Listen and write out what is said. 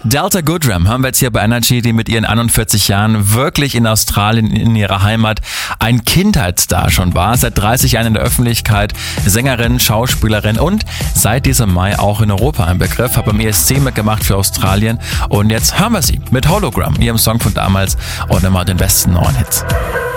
Delta Goodrem hören wir jetzt hier bei Energy, die mit ihren 41 Jahren wirklich in Australien, in ihrer Heimat, ein Kindheitsstar schon war. Seit 30 Jahren in der Öffentlichkeit, Sängerin, Schauspielerin und seit diesem Mai auch in Europa ein Begriff. Hat beim ESC mitgemacht für Australien und jetzt hören wir sie mit Hologram, ihrem Song von damals und immer den besten neuen Hits.